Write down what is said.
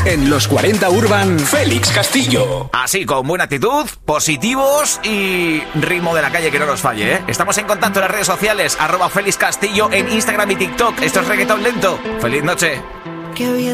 En los 40 Urban, Félix Castillo. Así, con buena actitud, positivos y ritmo de la calle que no nos falle, ¿eh? Estamos en contacto en las redes sociales, @Félix Castillo en Instagram y TikTok. Esto es Reggaetón Lento. ¡Feliz noche!